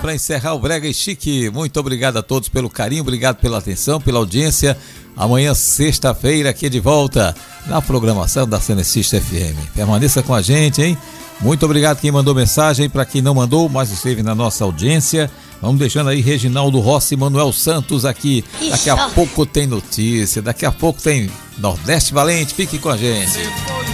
para encerrar o Brega e Chique. Muito obrigado a todos pelo carinho, obrigado pela atenção, pela audiência. Amanhã, sexta-feira, aqui de volta na programação da Cenecista FM. Permaneça com a gente, hein? Muito obrigado quem mandou mensagem, para quem não mandou, mas esteve na nossa audiência. Vamos deixando aí Reginaldo Rossi e Manuel Santos aqui. Daqui a pouco tem notícia, daqui a pouco tem Nordeste Valente. Fique com a gente.